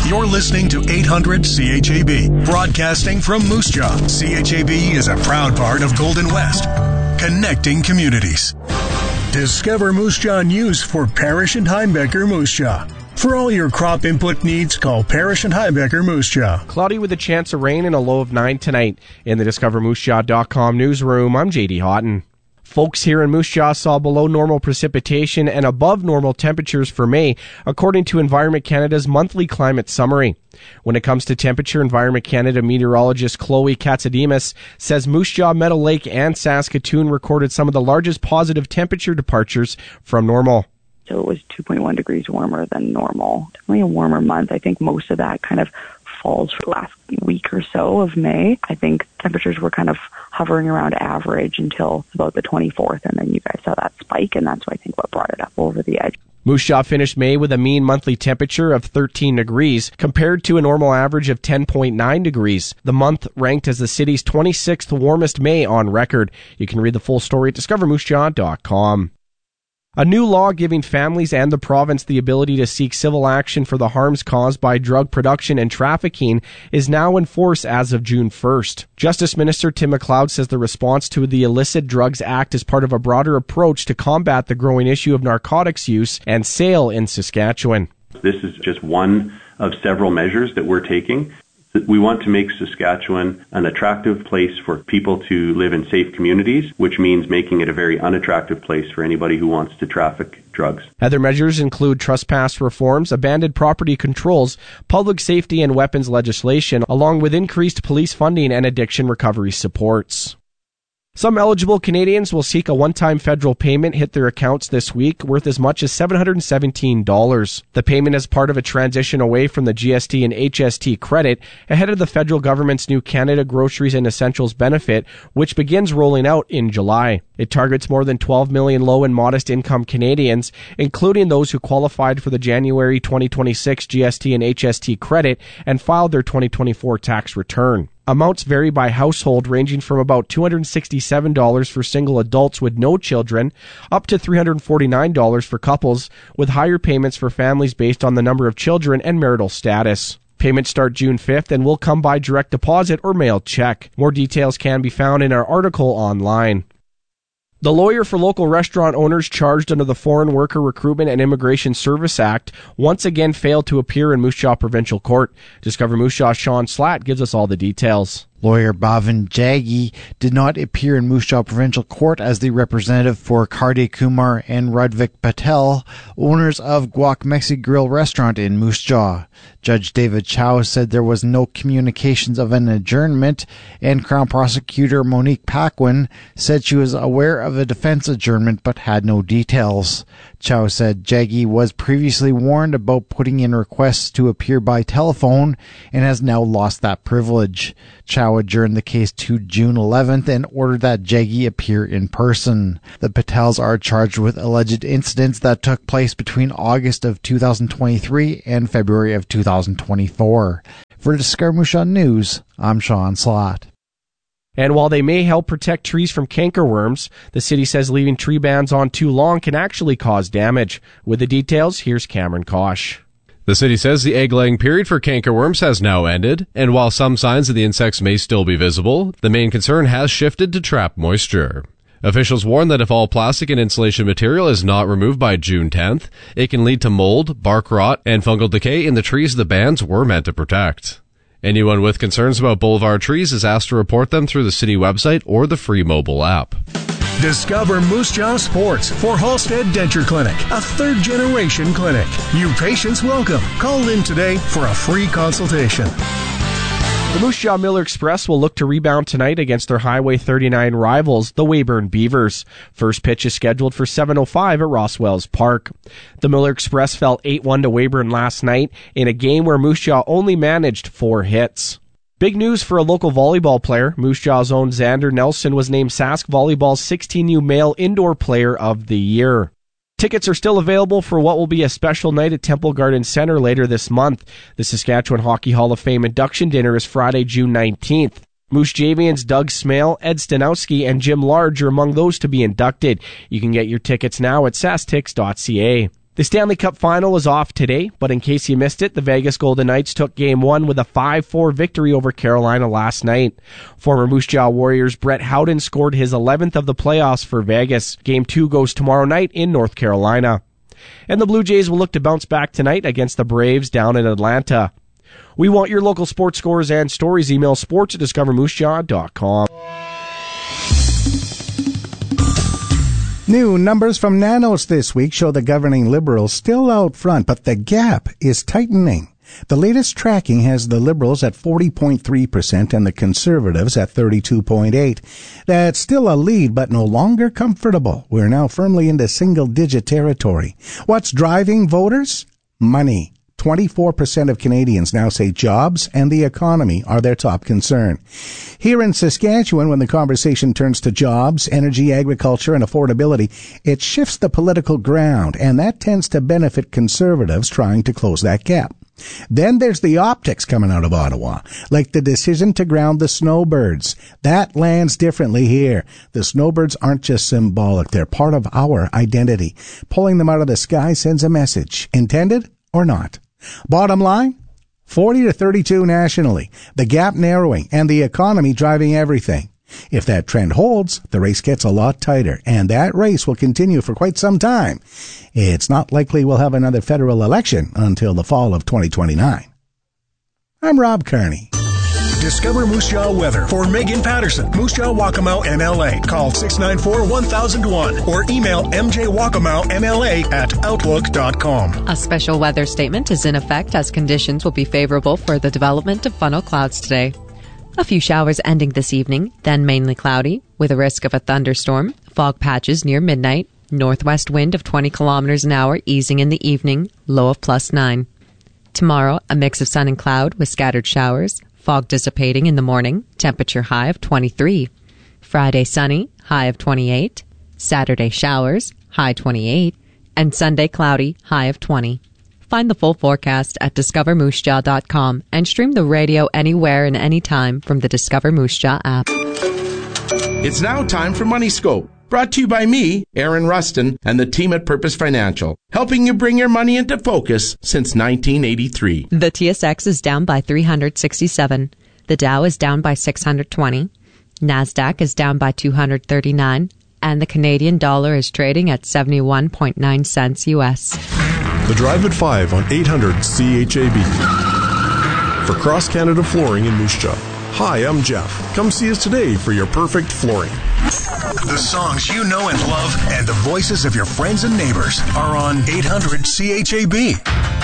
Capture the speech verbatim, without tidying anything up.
You're listening to eight hundred C H A B, broadcasting from Moose Jaw. C H A B is a proud part of Golden West, connecting communities. Discover Moose Jaw News for Parrish and Heimbecker Moose Jaw. For all your crop input needs, call Parrish and Heimbecker Moose Jaw. Cloudy with a chance of rain and a low of nine tonight. In the Discover Moose Jaw dot com newsroom, I'm J D Houghton. Folks here in Moose Jaw saw below normal precipitation and above normal temperatures for May, according to Environment Canada's monthly climate summary. When it comes to temperature, Environment Canada meteorologist Chloe Katsademus says Moose Jaw, Meadow Lake, and Saskatoon recorded some of the largest positive temperature departures from normal. So it was two point one degrees warmer than normal. Definitely a warmer month. I think most of that kind of falls for the last week or so of May. I think temperatures were kind of hovering around average until about the twenty-fourth, and then you guys saw that spike, and that's, I think, what brought it up over the edge. Moose Jaw finished May with a mean monthly temperature of thirteen degrees, compared to a normal average of ten point nine degrees. The month ranked as the city's twenty-sixth warmest May on record. You can read the full story at Discover Moose Jaw dot com. A new law giving families and the province the ability to seek civil action for the harms caused by drug production and trafficking is now in force as of June first. Justice Minister Tim MacLeod says the response to the Illicit Drugs Act is part of a broader approach to combat the growing issue of narcotics use and sale in Saskatchewan. This is just one of several measures that we're taking. We want to make Saskatchewan an attractive place for people to live in safe communities, which means making it a very unattractive place for anybody who wants to traffic drugs. Other measures include trespass reforms, abandoned property controls, public safety and weapons legislation, along with increased police funding and addiction recovery supports. Some eligible Canadians will seek a one-time federal payment hit their accounts this week worth as much as seven hundred seventeen dollars. The payment is part of a transition away from the G S T and H S T credit ahead of the federal government's new Canada Groceries and Essentials benefit, which begins rolling out in July. It targets more than twelve million low and modest income Canadians, including those who qualified for the January twenty twenty-six G S T and H S T credit and filed their twenty twenty-four tax return. Amounts vary by household, ranging from about two hundred sixty-seven dollars for single adults with no children up to three hundred forty-nine dollars for couples, with higher payments for families based on the number of children and marital status. Payments start June fifth and will come by direct deposit or mailed check. More details can be found in our article online. The lawyer for local restaurant owners charged under the Foreign Worker Recruitment and Immigration Service Act once again failed to appear in Moose Jaw Provincial Court. Discover Moose Jaw's Sean Slatt gives us all the details. Lawyer Bhavin Jaggi did not appear in Moose Jaw Provincial Court as the representative for Kardi Kumar and Radvik Patel, owners of Guac Mexi Grill restaurant in Moose Jaw. Judge David Chow said there was no communications of an adjournment, and Crown Prosecutor Monique Paquin said she was aware of a defense adjournment but had no details. Chow said Jaggi was previously warned about putting in requests to appear by telephone and has now lost that privilege. Chow adjourned the case to June eleventh and ordered that Jaggi appear in person. The Patels are charged with alleged incidents that took place between August of two thousand twenty-three and February of two thousand twenty-four. For Discover Moose Jaw News, I'm Sean Slatt. And while they may help protect trees from cankerworms, the city says leaving tree bands on too long can actually cause damage. With the details, here's Cameron Kosh. The city says the egg-laying period for cankerworms has now ended, and while some signs of the insects may still be visible, the main concern has shifted to trap moisture. Officials warn that if all plastic and insulation material is not removed by June tenth, it can lead to mold, bark rot, and fungal decay in the trees the bands were meant to protect. Anyone with concerns about boulevard trees is asked to report them through the city website or the free mobile app. Discover Moose Jaw Sports for Halstead Denture Clinic, a third-generation clinic. New patients welcome. Call in today for a free consultation. The Moose Jaw Miller Express will look to rebound tonight against their Highway thirty-nine rivals, the Weyburn Beavers. First pitch is scheduled for seven oh five at Rosswells Park. The Miller Express fell eight one to Weyburn last night in a game where Moose Jaw only managed four hits. Big news for a local volleyball player. Moose Jaw's own Xander Nelson was named Sask Volleyball's sixteen U Male Indoor Player of the Year. Tickets are still available for what will be a special night at Temple Garden Center later this month. The Saskatchewan Hockey Hall of Fame induction dinner is Friday, June nineteenth. Moose Javians Doug Smale, Ed Stanowski, and Jim Large are among those to be inducted. You can get your tickets now at sastix dot c a. The Stanley Cup Final is off today, but in case you missed it, the Vegas Golden Knights took Game one with a five four victory over Carolina last night. Former Moose Jaw Warriors Brett Howden scored his eleventh of the playoffs for Vegas. Game two goes tomorrow night in North Carolina. And the Blue Jays will look to bounce back tonight against the Braves down in Atlanta. We want your local sports scores and stories. Email sports at discover moose jaw dot com. New numbers from Nanos this week show the governing Liberals still out front, but the gap is tightening. The latest tracking has the Liberals at forty point three percent and the Conservatives at thirty-two point eight. That's still a lead, but no longer comfortable. We're now firmly into single-digit territory. What's driving voters? Money. twenty-four percent of Canadians now say jobs and the economy are their top concern. Here in Saskatchewan, when the conversation turns to jobs, energy, agriculture, and affordability, it shifts the political ground, and that tends to benefit Conservatives trying to close that gap. Then there's the optics coming out of Ottawa, like the decision to ground the snowbirds. That lands differently here. The snowbirds aren't just symbolic, they're part of our identity. Pulling them out of the sky sends a message, intended or not. Bottom line, forty to thirty-two nationally, the gap narrowing, and the economy driving everything. If that trend holds, the race gets a lot tighter, and that race will continue for quite some time. It's not likely we'll have another federal election until the fall of twenty twenty-nine. I'm Rob Kearney. Discover Moose Jaw weather for Megan Patterson, Moose Jaw Waccamaw M L A. Call six nine four, one thousand one or email m j waccamaw m l a at outlook dot com. A special weather statement is in effect as conditions will be favorable for the development of funnel clouds today. A few showers ending this evening, then mainly cloudy, with a risk of a thunderstorm, fog patches near midnight, northwest wind of twenty kilometers an hour easing in the evening, low of plus nine. Tomorrow, a mix of sun and cloud with scattered showers. Fog dissipating in the morning, temperature high of twenty-three. Friday sunny, high of twenty-eight. Saturday showers, high twenty-eight. And Sunday cloudy, high of twenty. Find the full forecast at discover moose jaw dot com and stream the radio anywhere and anytime from the Discover Moose Jaw app. It's now time for Money Scope. Brought to you by me, Aaron Rustin, and the team at Purpose Financial, helping you bring your money into focus since nineteen eighty-three. The T S X is down by three hundred sixty-seven. The Dow is down by six hundred twenty. NASDAQ is down by two hundred thirty-nine. And the Canadian dollar is trading at seventy-one point nine cents U S. The Drive at five on eight hundred C H A B. For Cross Canada Flooring in Moose Jaw. Hi, I'm Jeff. Come see us today for your perfect flooring. The songs you know and love and the voices of your friends and neighbors are on eight hundred C H A B.